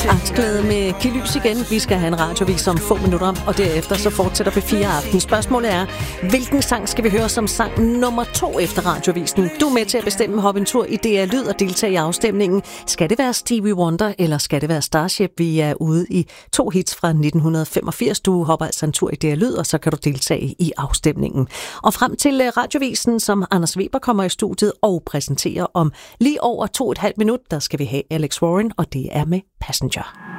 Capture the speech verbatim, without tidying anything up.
Aftensglæde med Kilys igen. Vi skal have en radiovis om få minutter, og derefter så fortsætter P fire Aften. Spørgsmålet er, hvilken sang skal vi høre som sang nummer to efter radiovisen? Du er med til at bestemme. Hop en tur i D R Lyd og deltage i afstemningen. Skal det være Stevie Wonder, eller skal det være Starship? Vi er ude i to hits fra nitten femogfirs. Du hopper altså en tur i D R Lyd, og så kan du deltage i afstemningen. Og frem til radiovisen, som Anders Weber kommer i studiet og præsenterer om lige over to og et halvt minut, der skal vi have Alex Warren, og det er med Passenger.